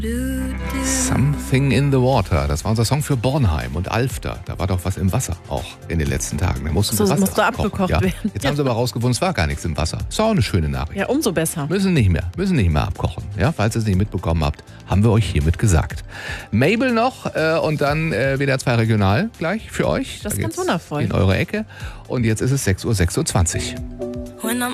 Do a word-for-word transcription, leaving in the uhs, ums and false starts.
Something in the Water. Das war unser Song für Bornheim und Alfter. Da war doch was im Wasser auch in den letzten Tagen. Da mussten So, sie das Wasser musste abkochen, abgekocht ja. werden. Jetzt haben sie aber rausgefunden, es war gar nichts im Wasser. Ist auch eine schöne Nachricht. Ja, umso besser. Müssen nicht mehr, müssen nicht mehr abkochen. Ja, falls ihr es nicht mitbekommen habt, haben wir euch hiermit gesagt. Mabel noch äh, und dann äh, W D R zwei Regional gleich für euch. Das Da ist ganz geht's wundervoll. in eure Ecke. Und jetzt ist es sechs Uhr sechsundzwanzig.